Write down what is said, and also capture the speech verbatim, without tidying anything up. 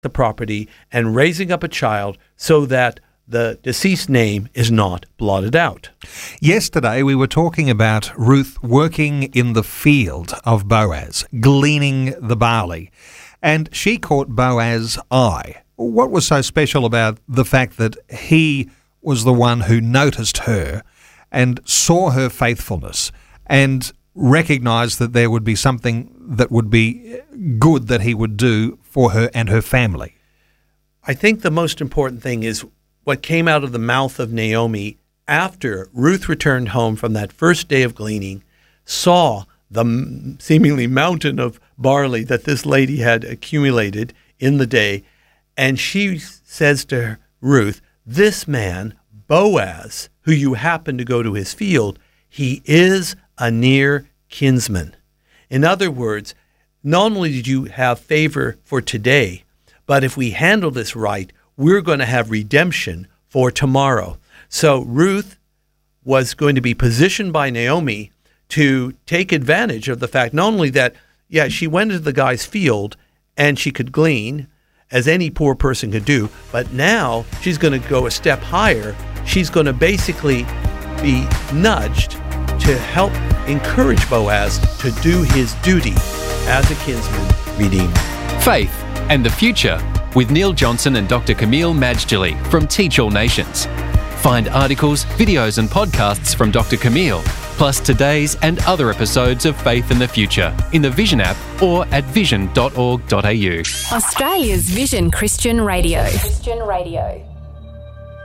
the property and raising up a child so that the deceased name is not blotted out. Yesterday we were talking about Ruth working in the field of Boaz, gleaning the barley, and she caught Boaz's eye. What was so special about the fact that he was the one who noticed her and saw her faithfulness and recognised that there would be something that would be good that he would do for her and her family? I think the most important thing is what came out of the mouth of Naomi after Ruth returned home from that first day of gleaning, saw the seemingly mountain of barley that this lady had accumulated in the day, and she says to Ruth, "This man, Boaz, who you happen to go to his field, he is a near kinsman." In other words, not only did you have favor for today, but if we handle this right, we're going to have redemption for tomorrow. So Ruth was going to be positioned by Naomi to take advantage of the fact not only that, yeah, she went into the guy's field and she could glean, as any poor person could do, but now she's going to go a step higher. She's going to basically be nudged to help encourage Boaz to do his duty as a kinsman redeemer. Faith and the Future with Neil Johnson and Doctor Camille Majdali from Teach All Nations. Find articles, videos and podcasts from Doctor Camille, plus today's and other episodes of Faith and the Future in the Vision app or at vision dot org dot a u. Australia's Vision Christian Radio. Christian Radio.